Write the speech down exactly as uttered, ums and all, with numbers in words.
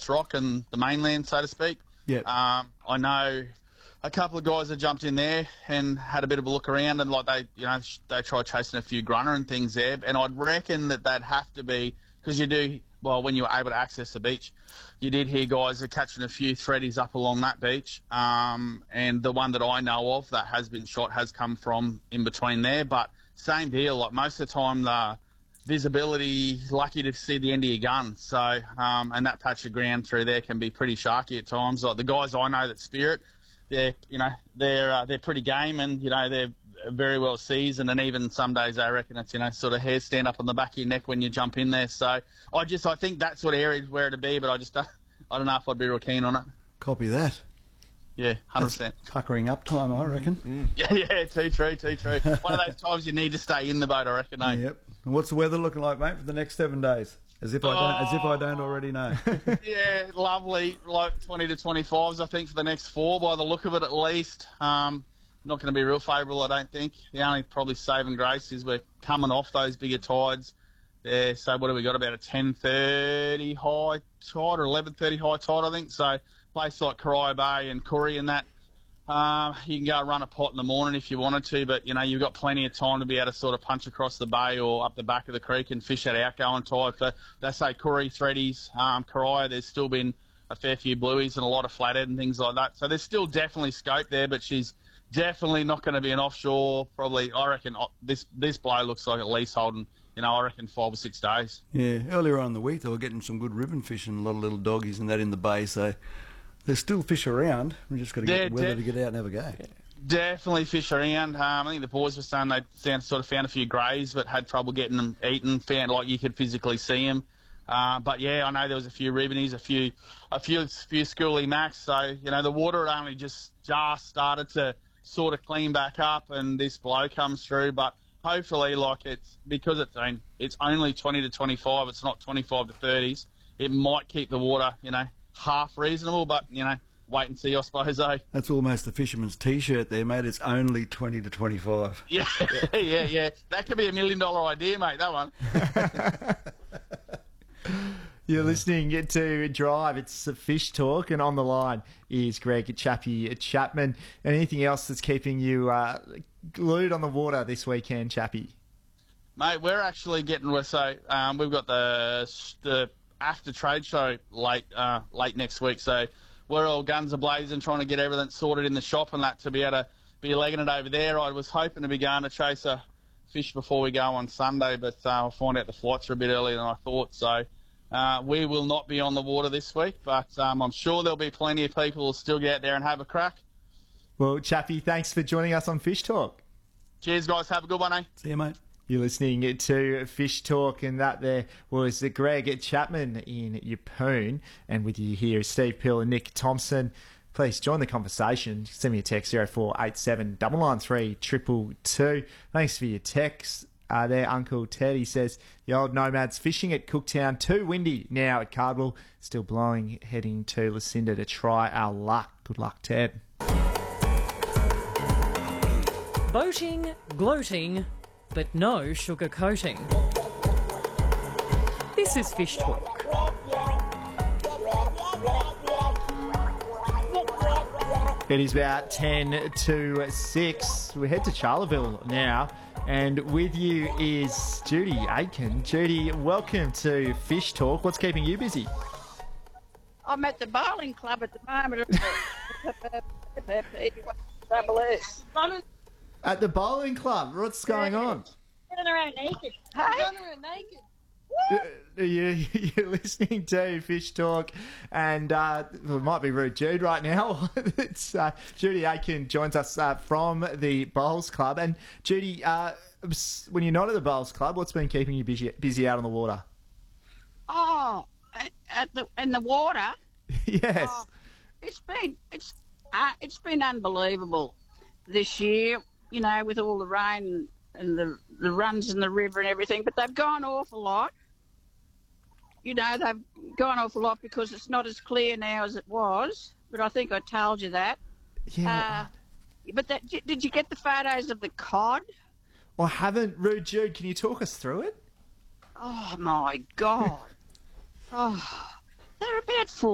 Watts Rock and the mainland, so to speak. Yep. Um, I know a couple of guys that jumped in there and had a bit of a look around, and like they, you know, they tried chasing a few grunter and things there. And I'd reckon that they'd have to be, because you do, well, when you were able to access the beach, you did hear guys are catching a few threadies up along that beach. Um, and the one that I know of that has been shot has come from in between there. But same deal, like most of the time the visibility, lucky to see the end of your gun. So, um, and that patch of ground through there can be pretty sharky at times. Like the guys I know that spear it, they're, you know, they're, uh, they're pretty game, and, you know, they're very well seasoned, and even some days I reckon it's, you know, sort of hair stand up on the back of your neck when you jump in there. So I just, I think that sort of area is where to be, but I just, uh, I don't know if I'd be real keen on it. Copy that. Yeah, one hundred percent. Puckering up time, I reckon. Mm. Yeah, yeah, too true, too true. One of those times you need to stay in the boat, I reckon, eh? Yep. And what's the weather looking like, mate, for the next seven days? As if I don't, as if I don't already know. Yeah, lovely, like twenty to twenty-fives, I think, for the next four, by the look of it at least. Um, not going to be real favourable, I don't think. The only probably saving grace is we're coming off those bigger tides. Yeah, so what have we got, about a ten thirty high tide or eleven thirty high tide, I think. So place like Corio Bay and Koori and that, uh, you can go run a pot in the morning if you wanted to, but, you know, you've got plenty of time to be able to sort of punch across the bay or up the back of the creek and fish that outgoing tide. So they say Koori, threadies, um, Corio, there's still been a fair few blueies and a lot of flathead and things like that. So there's still definitely scope there, but she's definitely not going to be an offshore. Probably, I reckon this this blow looks like at least holding, you know, I reckon five or six days. Yeah, earlier on in the week they were getting some good ribbon fishing, a lot of little doggies and that in the bay, so there's still fish around. We've just got to get Yeah, the weather de- to get out and have a go. Definitely fish around. Um, I think the boys were saying they found, sort of found a few greys, but had trouble getting them eaten. Found like you could physically see them. Uh, but yeah, I know there was a few ribbonies, a few, a few, few schoolie max. So you know, the water had only just just started to sort of clean back up, and this blow comes through. But hopefully, like it's because it's only, it's only twenty to twenty-five. It's not twenty-five to thirties. It might keep the water, you know, half reasonable, but, you know, wait and see, I suppose, eh? That's almost the fisherman's T-shirt there, mate. It's only twenty to twenty-five. Yeah, yeah, yeah. That could be a million-dollar idea, mate, that one. You're listening to Drive. It's Fish Talk, and on the line is Greg Chappie Chapman. Anything else that's keeping you uh, glued on the water this weekend, Chappie? Mate, we're actually getting... So um, we've got the... the after trade show late uh, late next week, so we're all guns a-blazing trying to get everything sorted in the shop and that to be able to be legging it over there. I was hoping to be going to chase a fish before we go on Sunday, but uh, I'll find out the flights are a bit earlier than I thought, so uh, we will not be on the water this week, but um, I'm sure there'll be plenty of people who'll still get out there and have a crack. Well, Chappie, thanks for joining us on Fish Talk. Cheers, guys. Have a good one, eh? See you, mate. You're listening to Fish Talk, and that there was Greg Chapman in Yeppoon. And with you here is Steve Pill and Nick Thompson. Please join the conversation. Send me a text, zero four eight seven nine nine three two two two. Thanks for your text. Uh, there, Uncle Ted, he says, the old nomads fishing at Cooktown, too windy now at Cardwell, still blowing, heading to Lucinda to try our luck. Good luck, Ted. Boating, gloating, but no sugar coating. This is Fish Talk. It is about ten to six. We head to Charleville now, and with you is Judy Aitken. Judy, welcome to Fish Talk. What's keeping you busy? I'm at the bowling club at the moment. At the bowling club? What's going on? Running around naked. Hey? Running around naked. Uh, you, you're listening to Fish Talk, and uh, well, it might be rude Jude right now. It's uh, Judy Aitken joins us uh, from the Bowls Club. And Judy, uh, when you're not at the Bowls Club, what's been keeping you busy, busy out on the water? Oh, at, at the in the water. Yes. Oh, it's been it's uh, it's been unbelievable this year. You know, with all the rain and the the runs in the river and everything, but they've gone awful lot. You know, they've gone off a lot because it's not as clear now as it was. But I think I told you that. Yeah. Uh, but that, did you get the photos of the cod? I haven't. Rude Jude, can you talk us through it? Oh, my God. Oh, they're about four.